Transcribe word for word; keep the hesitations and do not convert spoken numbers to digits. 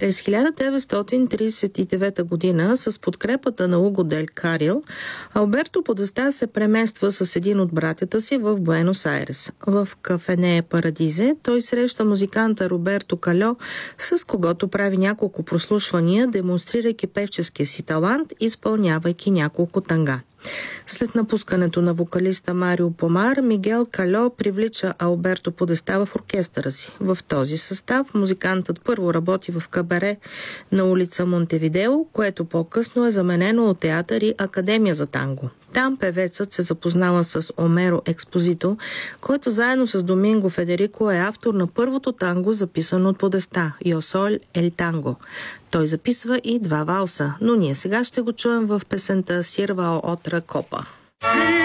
През хиляда деветстотин тридесет и девета година с подкрепата на Уго Дель Карил, Алберто Подеста се премества с един от братята си в Буенос Айрес. В кафене Парадизе той среща музиканта Роберто Кальо, с когото прави няколко прослушвания, демонстрирайки певческия си талант, изпълнявайки няколко танга. След напускането на вокалиста Марио Помар, Мигел Кальо привлича Алберто Подеста в оркестъра си. В този състав музикантът първо работи в кабаре на улица Монтевидео, което по-късно е заменено от театър и академия за танго. Там певецът се запознава с Омеро Експозито, който заедно с Доминго Федерико е автор на първото танго, записано от Подеста – Yo Soy El Tango. Той записва и два валса, но ние сега ще го чуем в песента Сирвао Отра Копа.